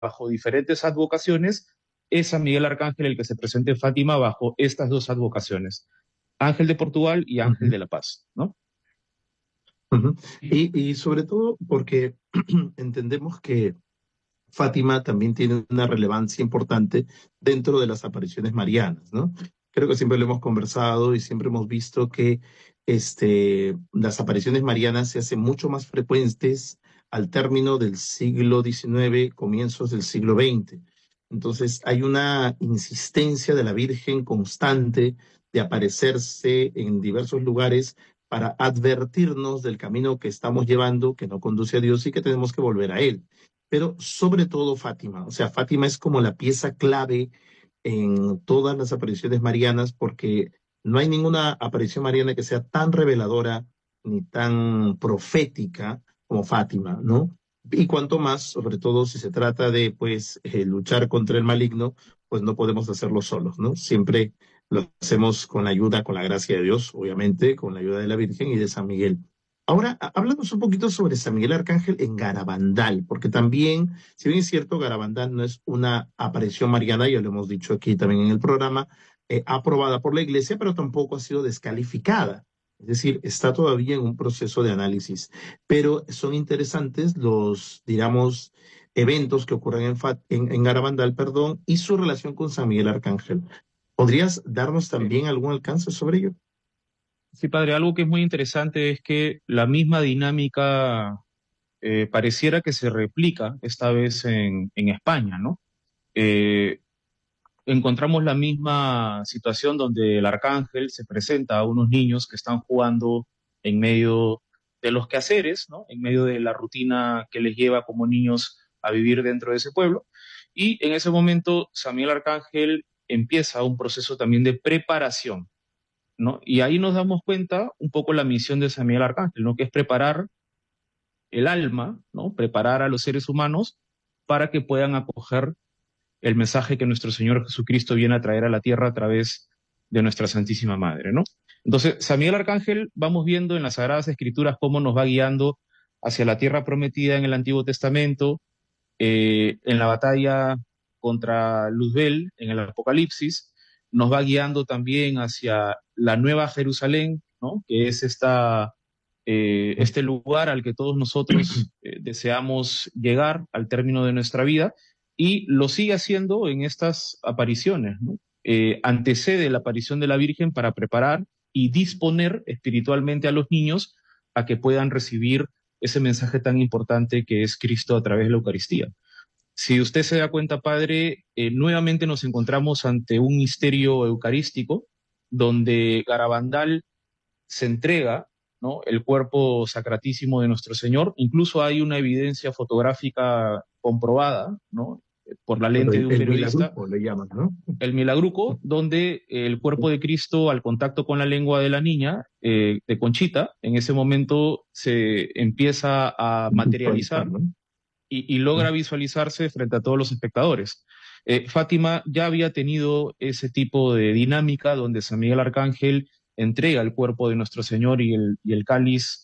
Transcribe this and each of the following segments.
bajo diferentes advocaciones, es San Miguel Arcángel el que se presenta en Fátima bajo estas dos advocaciones, Ángel de Portugal y Ángel Ujú, de la Paz, ¿no? ujú. Y sobre todo porque entendemos que Fátima también tiene una relevancia importante dentro de las apariciones marianas, ¿no? Creo que siempre lo hemos conversado y siempre hemos visto que las apariciones marianas se hacen mucho más frecuentes al término del siglo XIX, comienzos del siglo XX. Entonces hay una insistencia de la Virgen constante de aparecerse en diversos lugares para advertirnos del camino que estamos llevando, que no conduce a Dios y que tenemos que volver a Él, pero sobre todo Fátima. O sea, Fátima es como la pieza clave en todas las apariciones marianas porque no hay ninguna aparición mariana que sea tan reveladora ni tan profética como Fátima, ¿no? Y cuanto más, sobre todo si se trata de, pues, luchar contra el maligno, pues no podemos hacerlo solos, ¿no? Siempre lo hacemos con la ayuda, con la gracia de Dios, obviamente, con la ayuda de la Virgen y de San Miguel. Ahora, háblanos un poquito sobre San Miguel Arcángel en Garabandal, porque también, si bien es cierto, Garabandal no es una aparición mariana, ya lo hemos dicho aquí también en el programa, aprobada por la Iglesia, pero tampoco ha sido descalificada. Es decir, está todavía en un proceso de análisis. Pero son interesantes los, digamos, eventos que ocurren en Garabandal, perdón, y su relación con San Miguel Arcángel. ¿Podrías darnos Sí. también algún alcance sobre ello? Sí, padre, algo que es muy interesante es que la misma dinámica pareciera que se replica esta vez en España, ¿no? Eh, Encontramos la misma situación donde el arcángel se presenta a unos niños que están jugando en medio de los quehaceres, ¿no? En medio de la rutina que les lleva como niños a vivir dentro de ese pueblo. Y en ese momento, Samuel Arcángel empieza un proceso también de preparación, ¿no? Y ahí nos damos cuenta un poco la misión de Samuel Arcángel, ¿no? Que es preparar el alma, ¿no? Preparar a los seres humanos para que puedan acoger el mensaje que nuestro Señor Jesucristo viene a traer a la tierra a través de nuestra Santísima Madre, ¿no? Entonces, San Miguel Arcángel, vamos viendo en las Sagradas Escrituras cómo nos va guiando hacia la tierra prometida en el Antiguo Testamento, en la batalla contra Luzbel, en el Apocalipsis, nos va guiando también hacia la Nueva Jerusalén, ¿no? Que es este lugar al que todos nosotros deseamos llegar al término de nuestra vida, y lo sigue haciendo en estas apariciones, ¿no? Antecede la aparición de la Virgen para preparar y disponer espiritualmente a los niños a que puedan recibir ese mensaje tan importante que es Cristo a través de la Eucaristía. Si usted se da cuenta, padre, nuevamente nos encontramos ante un misterio eucarístico donde Garabandal se entrega, ¿no? El cuerpo sacratísimo de nuestro Señor. Incluso hay una evidencia fotográfica comprobada, ¿no? Por la Claro, lente de un el periodista, milagrujo le llaman, ¿no? el milagruco, donde el cuerpo de Cristo, al contacto con la lengua de la niña, de Conchita, en ese momento se empieza a Visualizar, materializar ¿no? y logra visualizarse frente a todos los espectadores. Fátima ya había tenido ese tipo de dinámica donde San Miguel Arcángel entrega el cuerpo de nuestro Señor y el cáliz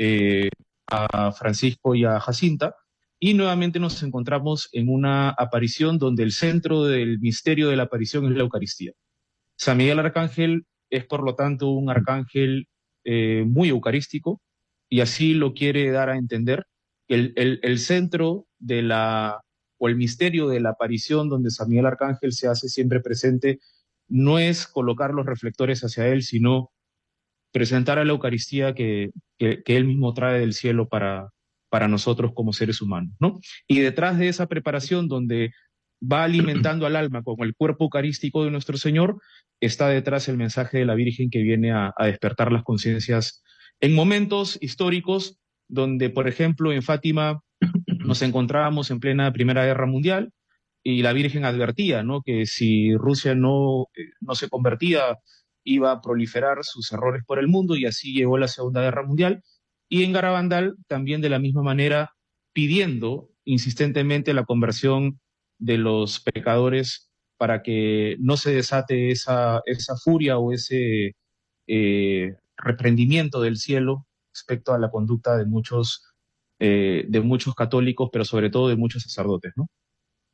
a Francisco y a Jacinta, y nuevamente nos encontramos en una aparición donde el centro del misterio de la aparición es la Eucaristía. San Miguel Arcángel es, por lo tanto, un arcángel muy eucarístico, y así lo quiere dar a entender. El centro de o el misterio de la aparición donde San Miguel Arcángel se hace siempre presente no es colocar los reflectores hacia él, sino presentar a la Eucaristía que él mismo trae del cielo para nosotros como seres humanos, ¿no? Y detrás de esa preparación donde va alimentando al alma con el cuerpo eucarístico de nuestro Señor, está detrás el mensaje de la Virgen que viene a despertar las conciencias en momentos históricos donde, por ejemplo, en Fátima nos encontrábamos en plena Primera Guerra Mundial y la Virgen advertía, ¿no? Que si Rusia no se convertía, iba a proliferar sus errores por el mundo, y así llegó la Segunda Guerra Mundial. Y en Garabandal también de la misma manera, pidiendo insistentemente la conversión de los pecadores para que no se desate esa furia o ese reprendimiento del cielo respecto a la conducta de muchos católicos, pero sobre todo de muchos sacerdotes, ¿no?